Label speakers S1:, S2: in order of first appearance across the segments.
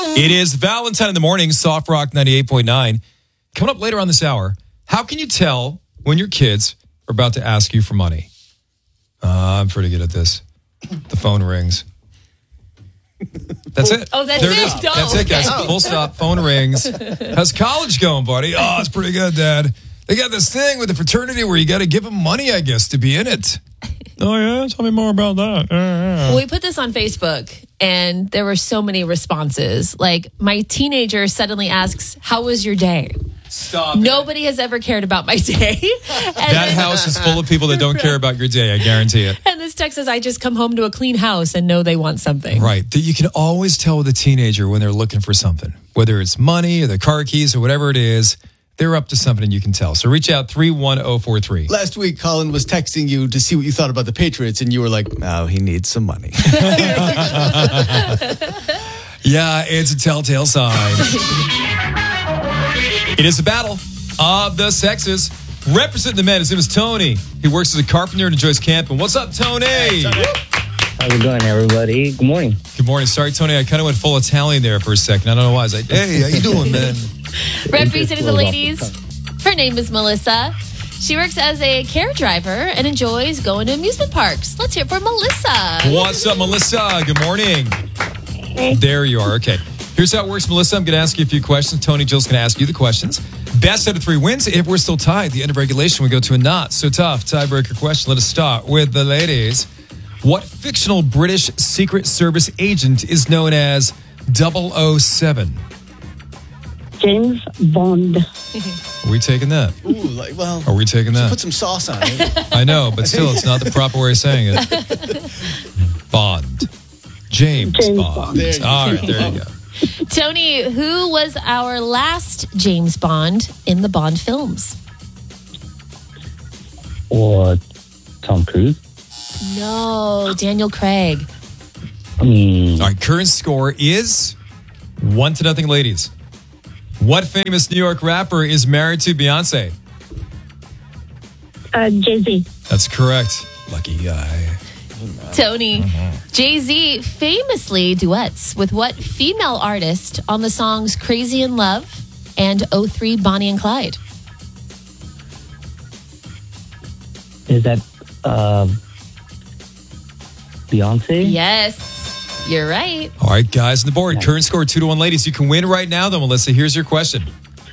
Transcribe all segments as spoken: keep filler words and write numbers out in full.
S1: It is Valentine in the morning, Soft Rock ninety-eight point nine. Coming up later on this hour, how can you tell when your kids are about to ask you for money? Uh, I'm pretty good at this. The phone rings. That's it.
S2: Oh, that's
S1: there
S2: it.
S1: it is.
S2: Oh,
S1: that's it, guys.
S2: okay.
S1: Full stop. Phone rings. How's college going, buddy? Oh, it's pretty good, Dad. They got this thing with the fraternity where you got to give them money, I guess, to be in it. Oh, yeah? Tell me more about that. Yeah, yeah.
S2: Well, we put this on Facebook, and there were so many responses. Like, my teenager suddenly asks, how was your day?
S1: Stop.
S2: Nobody has ever cared about my day. And
S1: That
S2: then-
S1: house is full of people that don't care about your day, I guarantee it.
S2: And this text says, I just come home to a clean house and know they want something.
S1: Right. That you can always tell with a teenager when they're looking for something, whether it's money or the car keys or whatever it is. They're up to something and you can tell. So reach out three one zero four three.
S3: Last week, Colin was texting you to see what you thought about the Patriots, and you were like, oh, he needs some money.
S1: Yeah, it's a telltale sign. It is a battle of the sexes. Representing the men, his name is Tony. He works as a carpenter and enjoys camping. What's up, Tony?
S4: Hey, Tony. How's it going, everybody? Good morning.
S1: Good morning. Sorry, Tony, I kind of went full Italian there for a second. I don't know why. I was like, hey, how you doing, man?
S2: Representing the ladies, her name is Melissa. She works as a care driver and enjoys going to amusement parks. Let's hear it for Melissa.
S1: What's up, Melissa? Good morning. There you are. Okay. Here's how it works, Melissa. I'm going to ask you a few questions. Tony, Jill's going to ask you the questions. Best out of three wins. If we're still tied, at the end of regulation, we go to a not so tough tiebreaker question. Let us start with the ladies. What fictional British Secret Service agent is known as double oh seven?
S5: James Bond.
S1: Are we taking that?
S3: Ooh, like, well,
S1: Are we taking that?
S3: put some sauce on it.
S1: I know, but still, it's not the proper way of saying it. Bond. James,
S5: James
S1: Bond.
S5: Bond.
S3: There you
S1: All right,
S3: go.
S1: there you go.
S2: Tony, who was our last James Bond in the Bond films?
S4: Or Tom Cruise?
S2: No, Daniel Craig.
S4: Hmm.
S1: All right, current score is one to nothing, ladies. What famous New York rapper is married to Beyonce?
S5: Uh, Jay-Z.
S1: That's correct. Lucky guy.
S2: Tony, Jay-Z famously duets with what female artist on the songs Crazy in Love and oh three Bonnie and Clyde?
S4: Is that uh, Beyonce?
S2: Yes, you're right.
S1: All right, guys on the board. Current score two to one, ladies. You can win right now, though, Melissa. Here's your question.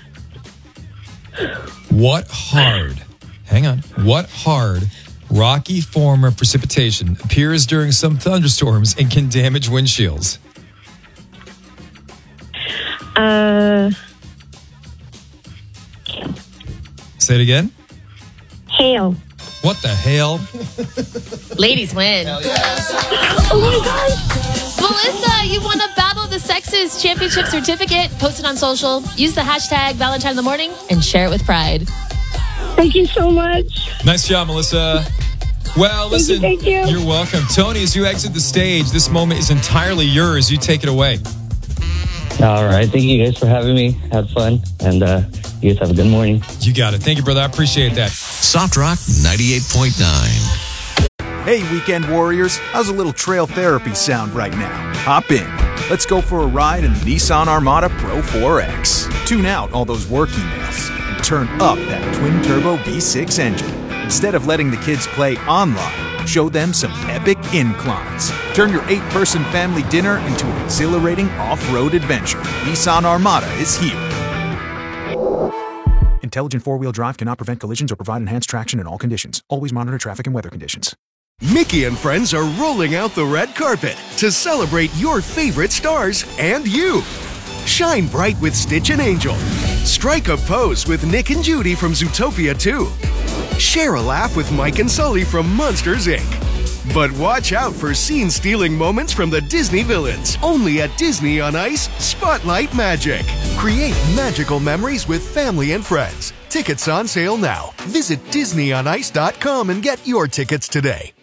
S1: What hard, hang on, what hard, rocky form of precipitation appears during some thunderstorms and can damage windshields?
S5: Uh,
S1: Say it again.
S5: Hail.
S1: What the hell?
S2: Ladies win.
S5: Oh my God.
S2: Melissa, you won a Battle of the Sexes championship certificate. Post it on social. Use the hashtag Valentine in the morning and share it with pride.
S5: Thank you so much.
S1: Nice job, Melissa. Well, listen,
S5: Thank you, thank you.
S1: You're welcome. Tony, as you exit the stage, this moment is entirely yours. You take it away.
S4: All right. Thank you guys for having me. Had fun. And uh, you guys have a good morning.
S1: You got it. Thank you, brother. I appreciate that.
S6: Soft Rock ninety-eight point nine.
S7: Hey, weekend warriors, how's a little trail therapy sound right now? Hop in. Let's go for a ride in the Nissan Armada Pro four X. Tune out all those work emails and turn up that twin-turbo V six engine. Instead of letting the kids play online, show them some epic inclines. Turn your eight-person family dinner into an exhilarating off-road adventure. Nissan Armada is here. Intelligent four-wheel drive cannot prevent collisions or provide enhanced traction in all conditions. Always monitor traffic and weather conditions.
S8: Mickey and friends are rolling out the red carpet to celebrate your favorite stars and you. Shine bright with Stitch and Angel. Strike a pose with Nick and Judy from Zootopia two. Share a laugh with Mike and Sully from Monsters, Incorporated. But watch out for scene-stealing moments from the Disney villains. Only at Disney on Ice Spotlight Magic. Create magical memories with family and friends. Tickets on sale now. Visit Disney on Ice dot com and get your tickets today.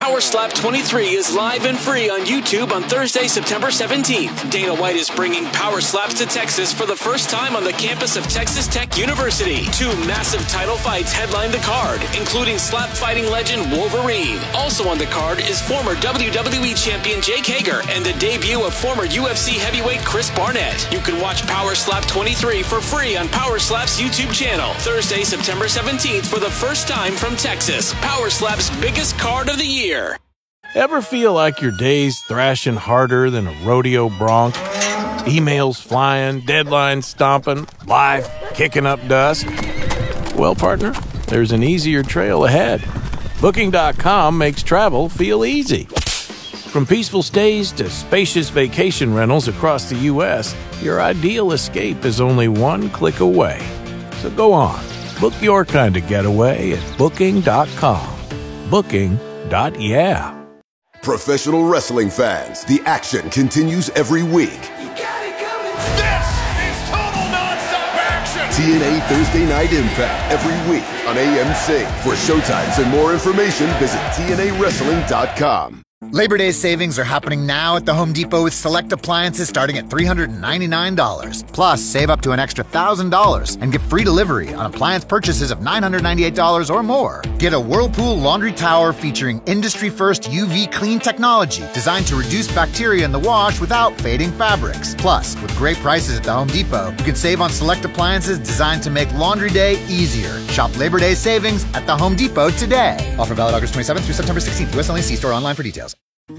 S9: Power Slap twenty-three is live and free on YouTube on Thursday, September seventeenth. Dana White is bringing Power Slaps to Texas for the first time on the campus of Texas Tech University. Two massive title fights headline the card, including slap fighting legend Wolverine. Also on the card is former W W E champion Jake Hager and the debut of former U F C heavyweight Chris Barnett. You can watch Power Slap twenty-three for free on Power Slap's YouTube channel. Thursday, September seventeenth for the first time from Texas. Power Slap's biggest card of the year.
S10: Ever feel like your day's thrashing harder than a rodeo bronc? Emails flying, deadlines stomping, life kicking up dust? Well, partner, there's an easier trail ahead. Booking dot com makes travel feel easy. From peaceful stays to spacious vacation rentals across the U S, your ideal escape is only one click away. So go on, book your kind of getaway at Booking dot com. Booking. Dot yeah.
S11: Professional wrestling fans, the action continues every week.
S12: You got it coming. This is total nonstop action.
S11: T N A Thursday Night Impact every week on A M C. For showtimes and more information, visit T N A wrestling dot com.
S13: Labor Day savings are happening now at the Home Depot with select appliances starting at three hundred ninety-nine dollars. Plus, save up to an extra one thousand dollars and get free delivery on appliance purchases of nine hundred ninety-eight dollars or more. Get a Whirlpool laundry tower featuring industry-first U V clean technology designed to reduce bacteria in the wash without fading fabrics. Plus, with great prices at the Home Depot, you can save on select appliances designed to make laundry day easier. Shop Labor Day savings at the Home Depot today. Offer valid August twenty-seventh through September sixteenth. U S only. See store online for details.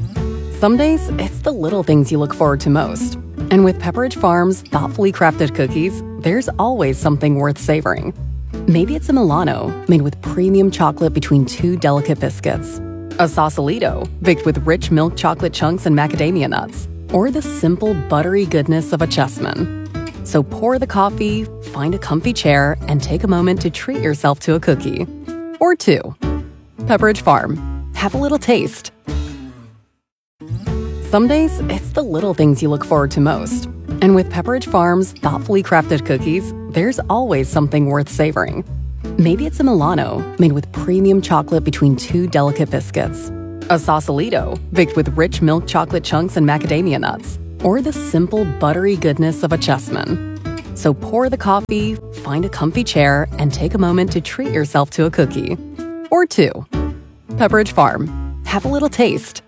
S14: Some days, it's the little things you look forward to most. And with Pepperidge Farm's thoughtfully crafted cookies, there's always something worth savoring. Maybe it's a Milano, made with premium chocolate between two delicate biscuits. A Sausalito, baked with rich milk chocolate chunks and macadamia nuts. Or the simple, buttery goodness of a Chessman. So pour the coffee, find a comfy chair, and take a moment to treat yourself to a cookie. Or two. Pepperidge Farm. Have a little taste. Some days, it's the little things you look forward to most. And with Pepperidge Farm's thoughtfully crafted cookies, there's always something worth savoring. Maybe it's a Milano, made with premium chocolate between two delicate biscuits. A Sausalito, baked with rich milk chocolate chunks and macadamia nuts. Or the simple, buttery goodness of a Chessman. So pour the coffee, find a comfy chair, and take a moment to treat yourself to a cookie. Or two. Pepperidge Farm. Have a little taste.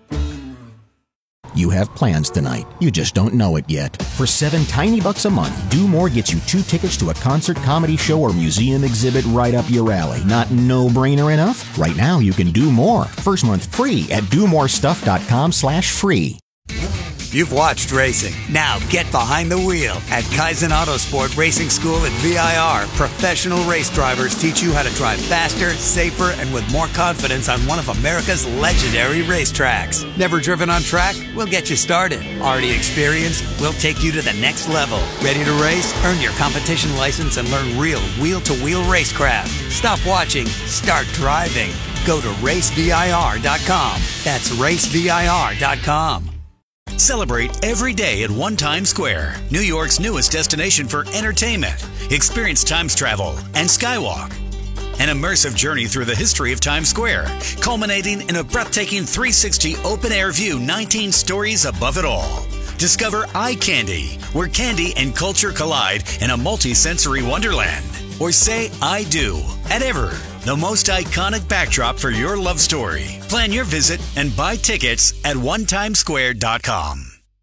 S15: You have plans tonight. You just don't know it yet. For seven tiny bucks a month, Do More gets you two tickets to a concert, comedy show, or museum exhibit right up your alley. Not no-brainer enough? Right now, you can do more. First month free at do more stuff dot com slash free.
S16: You've watched racing. Now get behind the wheel. At Kaizen Autosport Racing School at V I R, professional race drivers teach you how to drive faster, safer, and with more confidence on one of America's legendary racetracks. Never driven on track? We'll get you started. Already experienced? We'll take you to the next level. Ready to race? Earn your competition license and learn real wheel-to-wheel racecraft. Stop watching. Start driving. Go to race V I R dot com. That's race V I R dot com.
S17: Celebrate every day at One Times Square, New York's newest destination for entertainment. Experience Times Travel and Skywalk. An immersive journey through the history of Times Square, culminating in a breathtaking three sixty open-air view, nineteen stories above it all. Discover Eye Candy, where candy and culture collide in a multi-sensory wonderland. Or say I do at Ever, the most iconic backdrop for your love story. Plan your visit and buy tickets at one times square dot com.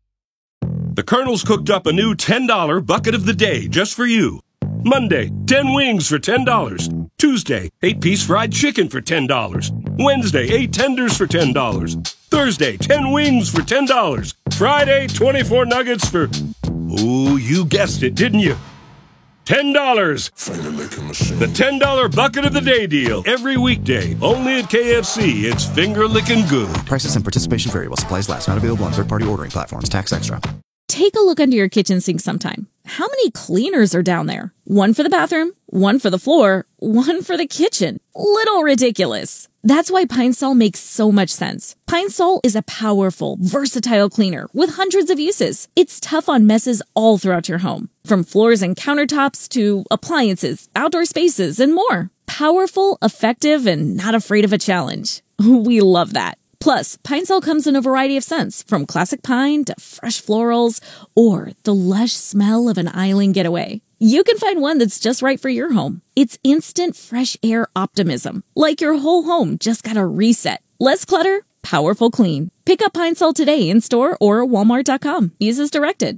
S18: The Colonel's cooked up a new ten dollar bucket of the day just for you. Monday, ten wings for ten dollars. Tuesday, eight piece fried chicken for ten dollars. Wednesday, eight tenders for ten dollars. Thursday, ten wings for ten dollars. Friday, twenty-four nuggets for... Ooh, you guessed it, didn't you? ten dollars. The ten dollar bucket of the day deal. Every weekday. Only at K F C. It's finger licking good.
S19: Prices and participation vary while supplies last. Not available on third-party ordering platforms. Tax extra.
S20: Take a look under your kitchen sink sometime. How many cleaners are down there? One for the bathroom, one for the floor, one for the kitchen. Little ridiculous. That's why Pine Sol makes so much sense. Pine Sol is a powerful, versatile cleaner with hundreds of uses. It's tough on messes all throughout your home, from floors and countertops to appliances, outdoor spaces, and more. Powerful, effective, and not afraid of a challenge. We love that. Plus, Pine Sol comes in a variety of scents, from classic pine to fresh florals or the lush smell of an island getaway. You can find one that's just right for your home. It's instant fresh air optimism, like your whole home just got a reset. Less clutter, powerful clean. Pick up Pine Sol today in store or walmart dot com. Use as directed.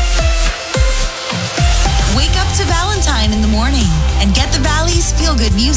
S21: Wake up to Valentine in the morning and get the Valley's feel-good music.